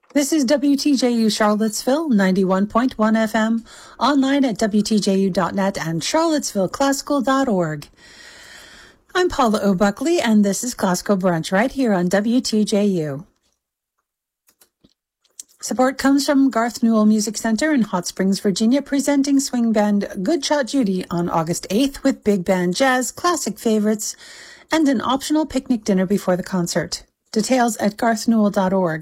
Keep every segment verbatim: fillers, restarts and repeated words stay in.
This is W T J U Charlottesville, ninety-one point one F M, online at W T J U dot net and charlottesville classical dot org. I'm Paula O'Buckley, and this is Classical Brunch right here on W T J U. Support comes from Garth Newell Music Center in Hot Springs, Virginia, presenting swing band Good Shot Judy on August eighth with big band jazz, classic favorites, and an optional picnic dinner before the concert. Details at garth newell dot org.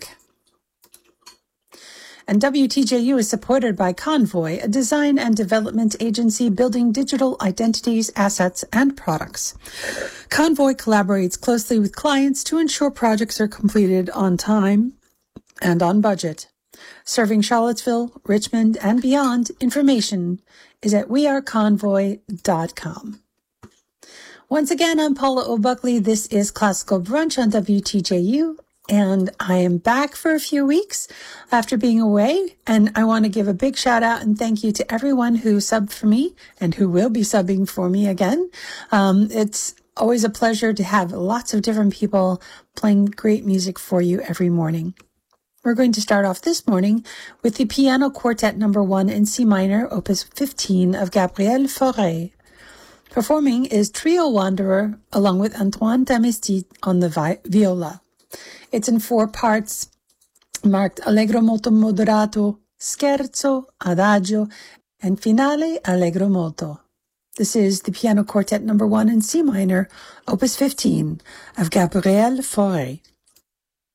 And W T J U is supported by Convoy, a design and development agency building digital identities, assets, and products. Convoy collaborates closely with clients to ensure projects are completed on time and on budget. Serving Charlottesville, Richmond, and beyond, information is at we are convoy dot com. Once again, I'm Paula O'Buckley. This is Classical Brunch on W T J U. And I am back for a few weeks after being away. And I want to give a big shout out and thank you to everyone who subbed for me and who will be subbing for me again. Um, it's always a pleasure to have lots of different people playing great music for you every morning. We're going to start off this morning with the Piano Quartet number one in C minor, opus fifteen of Gabriel Fauré. Performing is Trio Wanderer along with Antoine Tamesti on the vi- viola. It's in four parts, marked Allegro molto moderato, Scherzo, Adagio, and Finale Allegro molto. This is the Piano Quartet number one in C minor, opus fifteen of Gabriel Fauré.